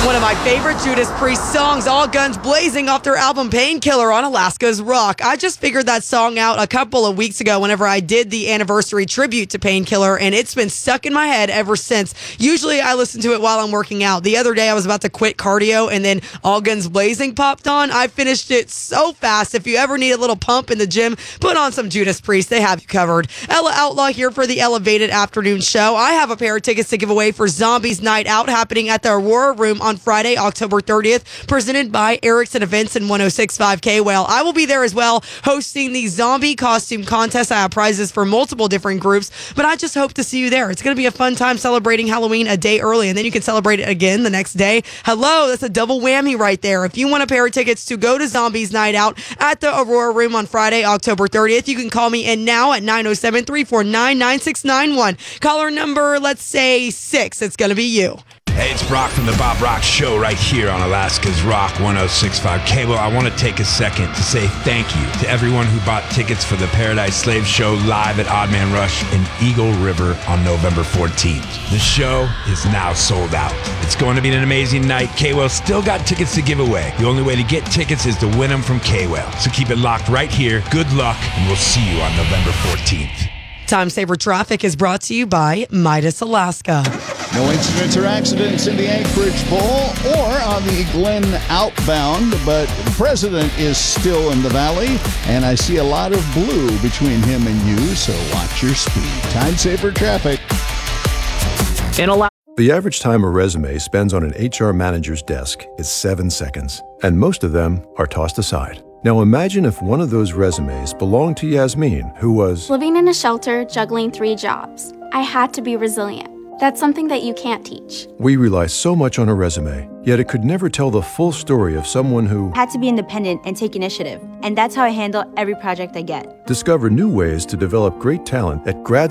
One of my favorite Judas Priest songs, All Guns Blazing, off their album Painkiller on Alaska's Rock. I just figured that song out a couple of weeks ago whenever I did the anniversary tribute to Painkiller, and it's been stuck in my head ever since. Usually I listen to it while I'm working out. The other day I was about to quit cardio, and then All Guns Blazing popped on. I finished it so fast. If you ever need a little pump in the gym, put on some Judas Priest. They have you covered. Ella Outlaw here for the Elevated Afternoon Show. I have a pair of tickets to give away for Zombies Night Out happening at the Aurora Room on Friday, October 30th, presented by Erickson Events and 106.5 K-Well. I will be there as well, hosting the zombie costume contest. I have prizes for multiple different groups, but I just hope to see you there. It's going to be a fun time celebrating Halloween a day early, and then you can celebrate it again the next day. Hello, that's a double whammy right there. If you want a pair of tickets to go to Zombies Night Out at the Aurora Room on Friday, October 30th, you can call me in now at 907-349-9691. Caller number, let's say 6. It's going to be you. Hey, it's Brock from the Bob Rock Show right here on Alaska's Rock 106.5 Cable. I want to take a second to say thank you to everyone who bought tickets for the Paradise Slave Show live at Odd Man Rush in Eagle River on November 14th. The show is now sold out. It's going to be an amazing night. K-Well still got tickets to give away. The only way to get tickets is to win them from K-Well. So keep it locked right here. Good luck, and we'll see you on November 14th. Time Saver Traffic is brought to you by Midas Alaska. No incidents or accidents in the Anchorage Bowl or on the Glen outbound, but the president is still in the valley, and I see a lot of blue between him and you, so watch your speed. Time Saver Traffic. The average time a resume spends on an HR manager's desk is 7 seconds, and most of them are tossed aside. Now imagine if one of those resumes belonged to Yasmin, who was living in a shelter, juggling 3 jobs. I had to be resilient. That's something that you can't teach. We rely so much on a resume, yet it could never tell the full story of someone who had to be independent and take initiative. And that's how I handle every project I get. Discover new ways to develop great talent at